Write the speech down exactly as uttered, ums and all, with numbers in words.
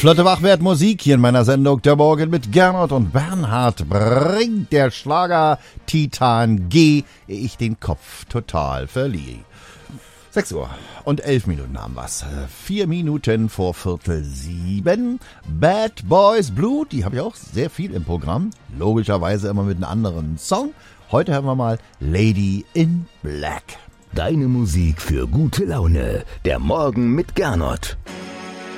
Flotte Wachwertmusik hier in meiner Sendung Der Morgen mit Gernot und Bernhard bringt der Schlager Titan G, ehe ich den Kopf total verliere. sechs Uhr und elf Minuten haben wir's. Vier Minuten vor Viertel sieben. Bad Boys Blue, die habe ich auch sehr viel im Programm. Logischerweise immer mit einem anderen Song. Heute hören wir mal Lady in Black. Deine Musik für gute Laune. Der Morgen mit Gernot.